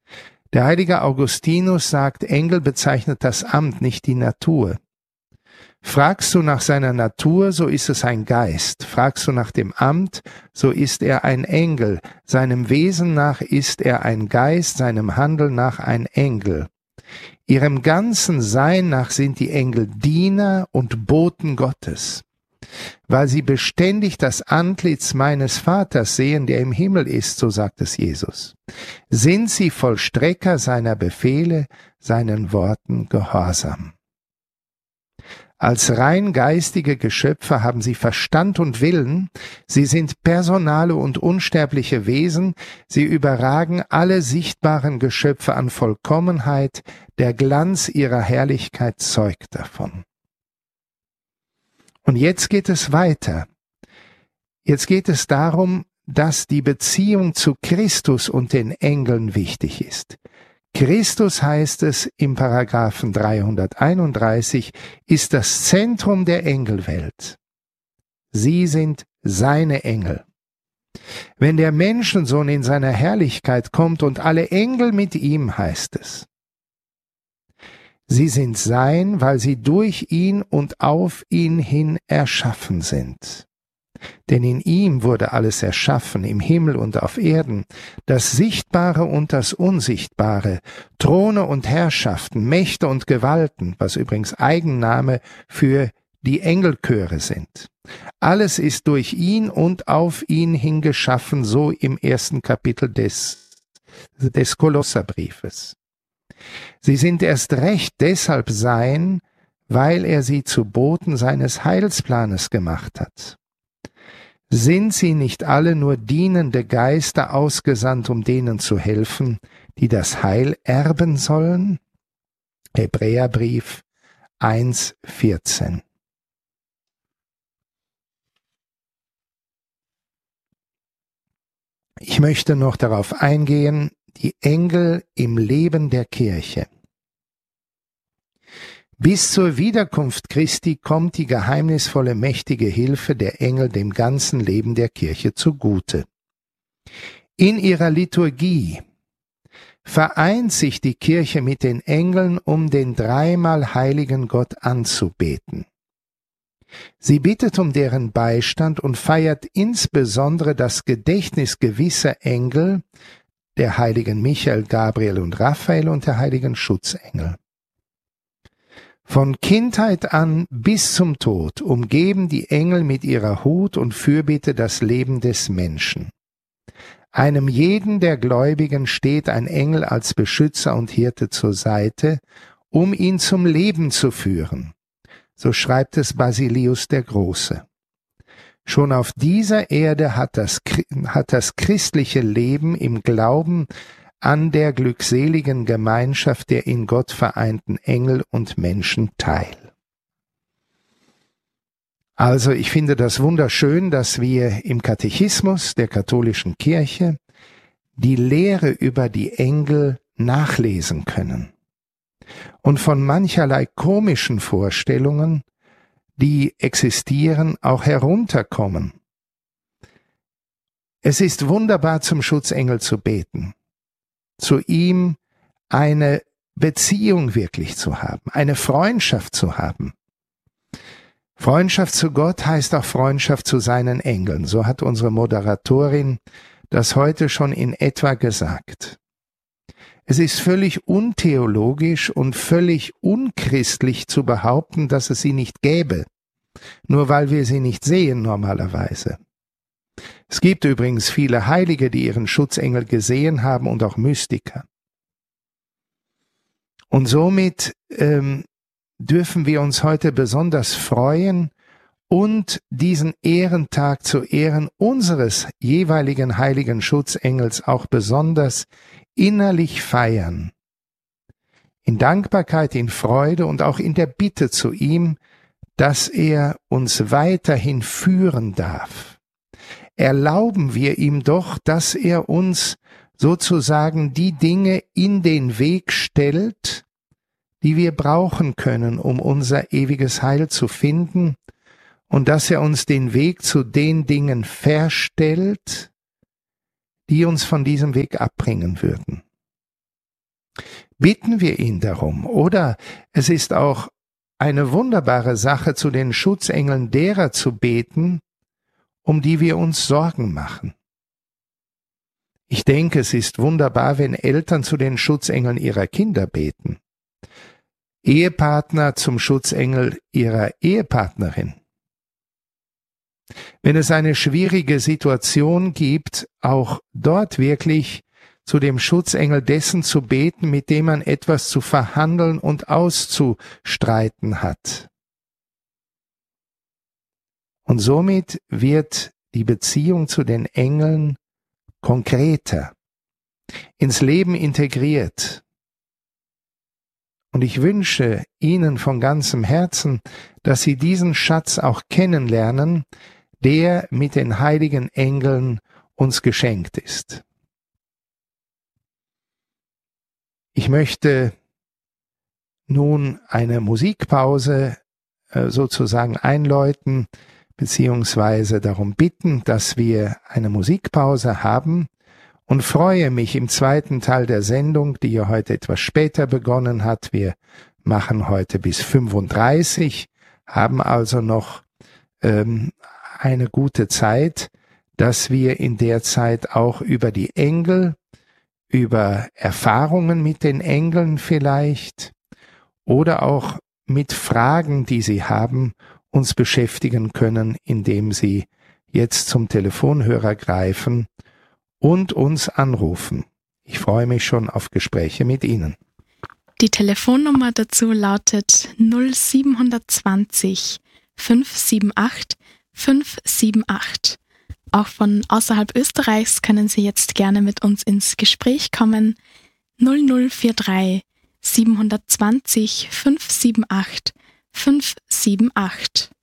Der heilige Augustinus sagt, Engel bezeichnet das Amt, nicht die Natur. Fragst du nach seiner Natur, so ist es ein Geist. Fragst du nach dem Amt, so ist er ein Engel. Seinem Wesen nach ist er ein Geist, seinem Handeln nach ein Engel. Ihrem ganzen Sein nach sind die Engel Diener und Boten Gottes. Weil sie beständig das Antlitz meines Vaters sehen, der im Himmel ist, so sagt es Jesus, sind sie Vollstrecker seiner Befehle, seinen Worten gehorsam. Als rein geistige Geschöpfe haben sie Verstand und Willen, sie sind personale und unsterbliche Wesen, sie überragen alle sichtbaren Geschöpfe an Vollkommenheit, der Glanz ihrer Herrlichkeit zeugt davon. Und jetzt geht es weiter. Jetzt geht es darum, dass die Beziehung zu Christus und den Engeln wichtig ist. Christus, heißt es im Paragraphen 331, ist das Zentrum der Engelwelt. Sie sind seine Engel. Wenn der Menschensohn in seiner Herrlichkeit kommt und alle Engel mit ihm, heißt es, sie sind sein, weil sie durch ihn und auf ihn hin erschaffen sind. Denn in ihm wurde alles erschaffen, im Himmel und auf Erden, das Sichtbare und das Unsichtbare, Throne und Herrschaften, Mächte und Gewalten, was übrigens Eigenname für die Engelchöre sind. Alles ist durch ihn und auf ihn hin geschaffen, so im 1. Kapitel des Kolosserbriefes. Sie sind erst recht deshalb sein, weil er sie zu Boten seines Heilsplanes gemacht hat. Sind sie nicht alle nur dienende Geister ausgesandt, um denen zu helfen, die das Heil erben sollen? Hebräerbrief 1,14. Ich möchte noch darauf eingehen, die Engel im Leben der Kirche. Bis zur Wiederkunft Christi kommt die geheimnisvolle, mächtige Hilfe der Engel dem ganzen Leben der Kirche zugute. In ihrer Liturgie vereint sich die Kirche mit den Engeln, um den dreimal heiligen Gott anzubeten. Sie bittet um deren Beistand und feiert insbesondere das Gedächtnis gewisser Engel, der heiligen Michael, Gabriel und Raphael und der heiligen Schutzengel. Von Kindheit an bis zum Tod umgeben die Engel mit ihrer Hut und Fürbitte das Leben des Menschen. Einem jeden der Gläubigen steht ein Engel als Beschützer und Hirte zur Seite, um ihn zum Leben zu führen. So schreibt es Basilius der Große. Schon auf dieser Erde hat das christliche Leben im Glauben an der glückseligen Gemeinschaft der in Gott vereinten Engel und Menschen teil. Also ich finde das wunderschön, dass wir im Katechismus der katholischen Kirche die Lehre über die Engel nachlesen können und von mancherlei komischen Vorstellungen, die existieren, auch herunterkommen. Es ist wunderbar, zum Schutzengel zu beten, zu ihm eine Beziehung wirklich zu haben, eine Freundschaft zu haben. Freundschaft zu Gott heißt auch Freundschaft zu seinen Engeln. So hat unsere Moderatorin das heute schon in etwa gesagt. Es ist völlig untheologisch und völlig unchristlich zu behaupten, dass es sie nicht gäbe, nur weil wir sie nicht sehen normalerweise. Es gibt übrigens viele Heilige, die ihren Schutzengel gesehen haben und auch Mystiker. Und somit dürfen wir uns heute besonders freuen und diesen Ehrentag zu Ehren unseres jeweiligen heiligen Schutzengels auch besonders innerlich feiern. In Dankbarkeit, in Freude und auch in der Bitte zu ihm, dass er uns weiterhin führen darf. Erlauben wir ihm doch, dass er uns sozusagen die Dinge in den Weg stellt, die wir brauchen können, um unser ewiges Heil zu finden, und dass er uns den Weg zu den Dingen verstellt, die uns von diesem Weg abbringen würden. bitten wir ihn darum. Oder es ist auch eine wunderbare Sache, zu den Schutzengeln derer zu beten, um die wir uns Sorgen machen. Ich denke, es ist wunderbar, wenn Eltern zu den Schutzengeln ihrer Kinder beten. Ehepartner zum Schutzengel ihrer Ehepartnerin. Wenn es eine schwierige Situation gibt, auch dort wirklich zu dem Schutzengel dessen zu beten, mit dem man etwas zu verhandeln und auszustreiten hat. Und somit wird die Beziehung zu den Engeln konkreter, ins Leben integriert. Und ich wünsche Ihnen von ganzem Herzen, dass Sie diesen Schatz auch kennenlernen, der mit den heiligen Engeln uns geschenkt ist. Ich möchte nun eine Musikpause sozusagen einläuten, beziehungsweise darum bitten, dass wir eine Musikpause haben, und freue mich im zweiten Teil der Sendung, die ja heute etwas später begonnen hat. Wir machen heute bis 35, haben also noch eine gute Zeit, dass wir in der Zeit auch über die Engel, über Erfahrungen mit den Engeln vielleicht oder auch mit Fragen, die Sie haben, uns beschäftigen können, indem Sie jetzt zum Telefonhörer greifen und uns anrufen. Ich freue mich schon auf Gespräche mit Ihnen. Die Telefonnummer dazu lautet 0720 578 578. Auch von außerhalb Österreichs können Sie jetzt gerne mit uns ins Gespräch kommen. 0043 720 578 578.